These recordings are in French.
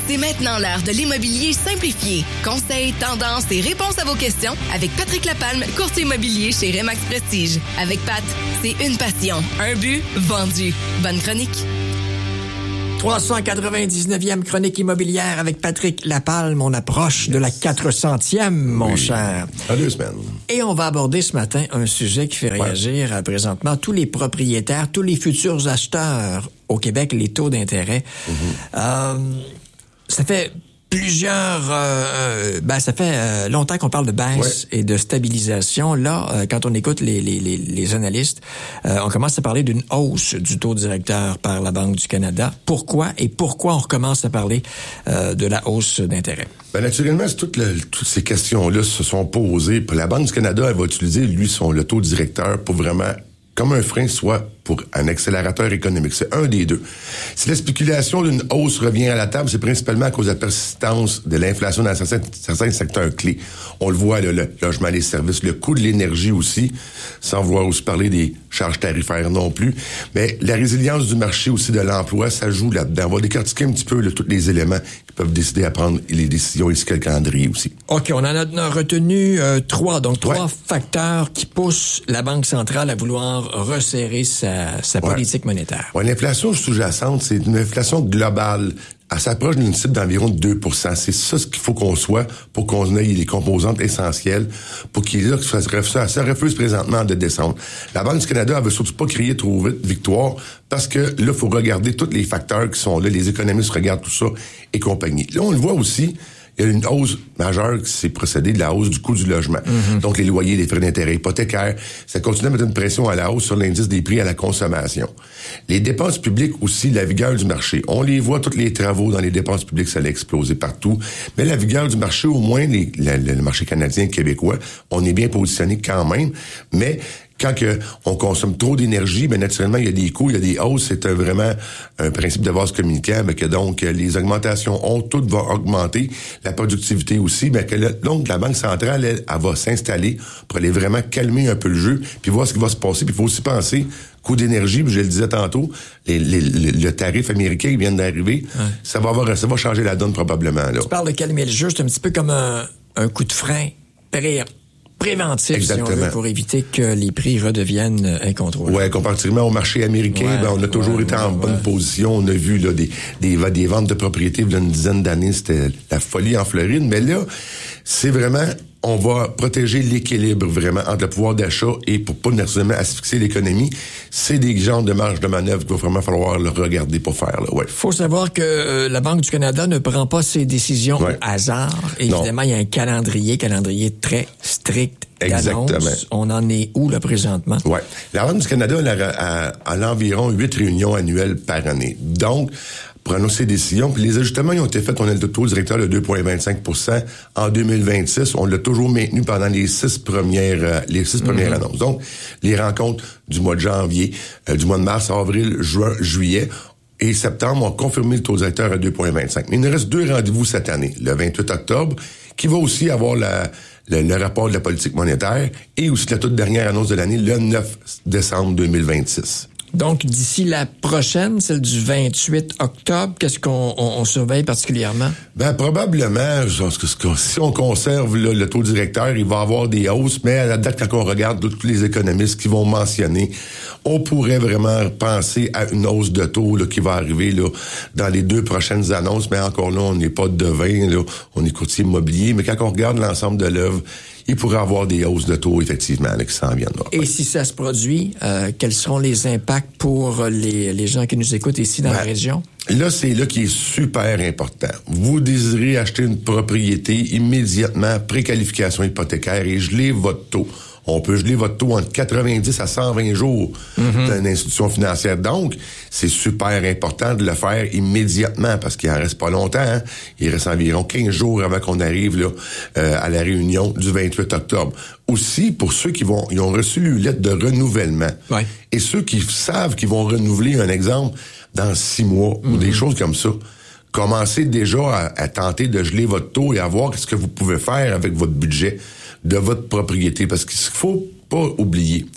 C'est maintenant l'heure de l'immobilier simplifié. Conseils, tendances et réponses à vos questions avec Patrick Lapalme, courtier immobilier chez Remax Prestige. Avec Pat, c'est une passion, un but, vendu. Bonne chronique. 399e chronique immobilière avec Patrick Lapalme. On approche de la 400e, mon cher. En 2 semaines. Et on va aborder ce matin un sujet qui fait réagir présentement tous les propriétaires, tous les futurs acheteurs au Québec, les taux d'intérêt. Ça fait ça fait longtemps qu'on parle de baisse et de stabilisation. Là, quand on écoute les analystes, on commence à parler d'une hausse du taux directeur par la Banque du Canada. Pourquoi on recommence à parler de la hausse d'intérêt? Ben, naturellement, toutes ces questions-là se sont posées. La Banque du Canada, elle va utiliser, le taux directeur pour vraiment, comme un frein, soit pour un accélérateur économique. C'est un des deux. Si la spéculation d'une hausse revient à la table, c'est principalement à cause de la persistance de l'inflation dans certains secteurs clés. On le voit, le logement, les services, le coût de l'énergie aussi, sans vouloir aussi parler des charges tarifaires non plus. Mais la résilience du marché aussi de l'emploi, ça joue là-dedans. On va décortiquer un petit peu tous les éléments qui peuvent décider à prendre les décisions ici que le calendrier aussi. OK, on en a retenu trois facteurs qui poussent la Banque centrale à vouloir resserrer sa politique monétaire. Ouais, l'inflation sous-jacente, c'est une inflation globale. Elle s'approche d'une cible d'environ 2%. C'est ça ce qu'il faut qu'on soit pour qu'on ait les composantes essentielles pour qu'il y ait là que ça refuse présentement de descendre. La Banque du Canada, elle veut surtout pas crier trop vite victoire parce que là, il faut regarder tous les facteurs qui sont là. Les économistes regardent tout ça et compagnie. Là, on le voit aussi. Il y a une hausse majeure qui s'est précédée de la hausse du coût du logement. Donc, les loyers, les frais d'intérêt hypothécaires, ça continue à mettre une pression à la hausse sur l'indice des prix à la consommation. Les dépenses publiques aussi, la vigueur du marché. On les voit, tous les travaux dans les dépenses publiques, ça a explosé partout. Mais la vigueur du marché, au moins, le marché canadien, québécois, on est bien positionné quand même. Mais quand on consomme trop d'énergie, ben naturellement, il y a des coûts, il y a des hausses. C'est vraiment un principe de vase communicant, mais que donc les augmentations toutes vont augmenter, la productivité aussi, mais donc la Banque centrale, elle va s'installer pour aller vraiment calmer un peu le jeu, puis voir ce qui va se passer. Puis il faut aussi penser coût d'énergie, puis je le disais tantôt, le tarif américain qui vient d'arriver, ça va changer la donne probablement. Là. Tu parles de calmer le jeu, c'est un petit peu comme un coup de frein préventif, si on veut, pour éviter que les prix redeviennent incontrôlables. Ouais, comparativement au marché américain, on a toujours été en bonne position. On a vu là des ventes de propriétés il y a une dizaine d'années, c'était la folie en Floride. Mais là, c'est vraiment, on va protéger l'équilibre vraiment entre le pouvoir d'achat et pour pas nécessairement asphyxier l'économie. C'est des genres de marge de manœuvre qu'il va vraiment falloir le regarder pour faire. Là. Ouais. Faut savoir que la Banque du Canada ne prend pas ses décisions au hasard. Évidemment, il y a un calendrier très strict. Exactement. On en est où, là, présentement? Ouais. La Banque du Canada a environ 8 réunions annuelles par année. Donc, prenons ces décisions. Puis les ajustements, ils ont été faits. On a le taux directeur de 2,25% en 2026. On l'a toujours maintenu pendant les 6 premières annonces. Donc, les rencontres du mois de janvier, du mois de mars, avril, juin, juillet et septembre ont confirmé le taux directeur à 2,25. Mais il nous reste 2 rendez-vous cette année. Le 28 octobre, qui va aussi avoir le rapport de la politique monétaire et aussi la toute dernière annonce de l'année, le 9 décembre 2026. Donc, d'ici la prochaine, celle du 28 octobre, qu'est-ce qu'on surveille particulièrement? Ben, probablement, si on conserve le taux directeur, il va avoir des hausses, mais à la date, quand on regarde tous les économistes qui vont mentionner, on pourrait vraiment penser à une hausse de taux là, qui va arriver là, dans les 2 prochaines annonces, mais encore là, on n'est pas devin, là, on est courtier immobilier, mais quand on regarde l'ensemble de l'œuvre, il pourrait avoir des hausses de taux, effectivement, là, qui s'en viennent. Là. Et si ça se produit, quels seront les impacts pour les gens qui nous écoutent ici dans la région? Là, c'est là qui est super important. Vous désirez acheter une propriété immédiatement, préqualification hypothécaire et geler votre taux. On peut geler votre taux entre 90 à 120 jours d'une institution financière. Donc, c'est super important de le faire immédiatement parce qu'il en reste pas longtemps. Hein? Il reste environ 15 jours avant qu'on arrive là à la réunion du 28 octobre. Aussi, pour ceux ils ont reçu une lettre de renouvellement. Ouais. Et ceux qui savent qu'ils vont renouveler, un exemple, dans 6 mois ou des choses comme ça. Commencez déjà à tenter de geler votre taux et à voir ce que vous pouvez faire avec votre budget de votre propriété. Parce qu'il faut pas oublier,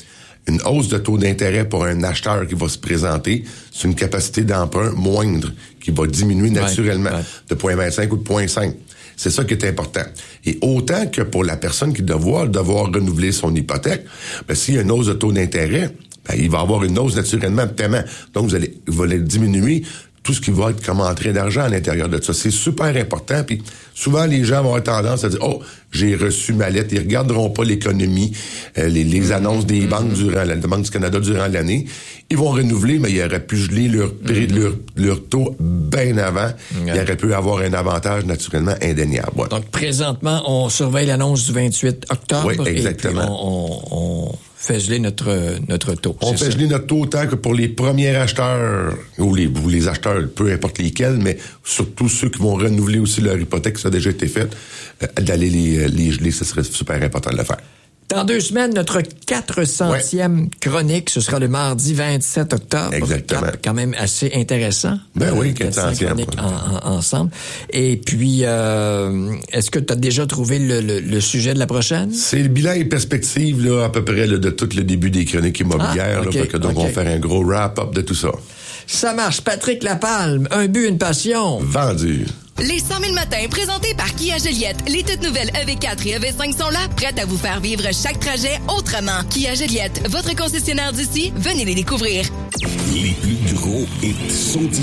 Une hausse de taux d'intérêt pour un acheteur qui va se présenter, c'est une capacité d'emprunt moindre qui va diminuer naturellement de 0,25 ou de 0,5. C'est ça qui est important. Et autant que pour la personne qui devoir renouveler son hypothèque, ben, s'il y a une hausse de taux d'intérêt, ben, il va avoir une hausse naturellement de paiement. Donc, vous allez diminuer tout ce qui va être comme entrée d'argent à l'intérieur de ça. C'est super important. Puis souvent, les gens vont avoir tendance à dire « Oh, j'ai reçu ma lettre ». Ils regarderont pas l'économie, les annonces des banques la Banque du Canada durant l'année. Ils vont renouveler, mais ils auraient pu geler leur taux bien avant. Ils auraient pu avoir un avantage naturellement indéniable. Ouais. Donc, présentement, on surveille l'annonce du 28 octobre. Oui, exactement. Et puis on fait geler notre taux. On fait geler notre taux autant que pour les premiers acheteurs, ou les acheteurs, peu importe lesquels, mais surtout ceux qui vont renouveler aussi leur hypothèque, ça a déjà été fait, d'aller les geler, ce serait super important de le faire. Dans 2 semaines, notre 400e chronique, ce sera le mardi 27 octobre. Exactement. Quand même assez intéressant. Ben oui, 400e. chroniques ensemble. Et puis, est-ce que tu as déjà trouvé le sujet de la prochaine? C'est le bilan et perspective, là, à peu près, là, de tout le début des chroniques immobilières. Donc, on va faire un gros wrap-up de tout ça. Ça marche. Patrick Lapalme, un but, une passion. Vendu. Les 100 000 matins présentés par Kia Joliette. Les toutes nouvelles EV4 et EV5 sont là, prêtes à vous faire vivre chaque trajet autrement. Kia Joliette, votre concessionnaire d'ici, venez les découvrir. Les plus gros hits sont